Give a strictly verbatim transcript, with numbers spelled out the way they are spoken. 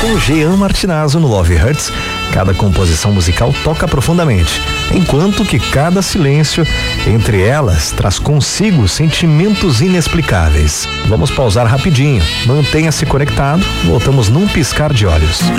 Com Jean Martinazzo no Love Hurts, cada composição musical toca profundamente, enquanto que cada silêncio entre elas traz consigo sentimentos inexplicáveis. Vamos pausar rapidinho, mantenha-se conectado, voltamos num piscar de olhos.